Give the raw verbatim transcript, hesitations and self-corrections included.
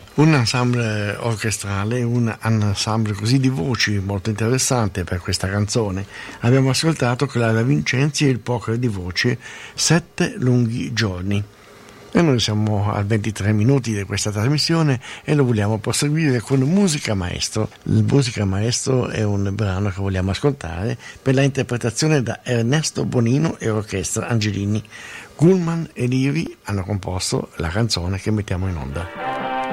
Un ensemble orchestrale, un ensemble così di voci molto interessante per questa canzone. Abbiamo ascoltato Clara Vincenzi e il poker di voce Sette lunghi giorni. E noi siamo a ventitré minuti di questa trasmissione e lo vogliamo proseguire con Musica Maestro. Il Musica Maestro è un brano che vogliamo ascoltare per la interpretazione da Ernesto Bonino e Orchestra Angelini. Gullman e Liri hanno composto la canzone che mettiamo in onda.